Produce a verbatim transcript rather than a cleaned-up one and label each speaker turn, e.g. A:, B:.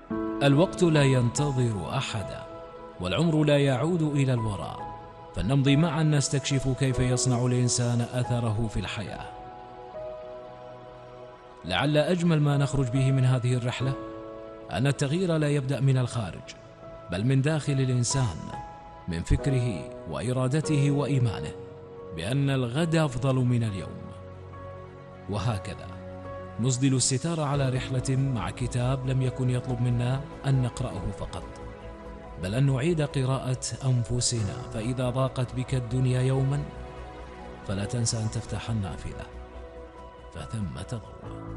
A: الوقت لا ينتظر أحدا، والعمر لا يعود إلى الوراء، فلنمضي معا نستكشف كيف يصنع الإنسان أثره في الحياة. لعل أجمل ما نخرج به من هذه الرحلة أن التغيير لا يبدأ من الخارج، بل من داخل الإنسان، من فكره وإرادته وإيمانه بأن الغد أفضل من اليوم. وهكذا نسدل الستار على رحلة مع كتاب لم يكن يطلب منا أن نقرأه فقط، بل أن نعيد قراءة أنفسنا. فإذا ضاقت بك الدنيا يوما فلا تنسى أن تفتح النافذة، فثمة ضوء.